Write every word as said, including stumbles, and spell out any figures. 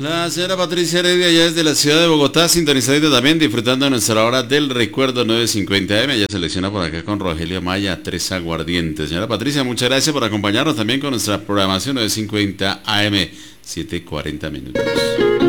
La señora Patricia Heredia ya desde la ciudad de Bogotá, sintonizadita también, disfrutando de nuestra hora del recuerdo nueve cincuenta A M. Ella selecciona por acá con Rogelio Maya, tres aguardientes. Señora Patricia, muchas gracias por acompañarnos también con nuestra programación nueve cincuenta A M, siete cuarenta minutos.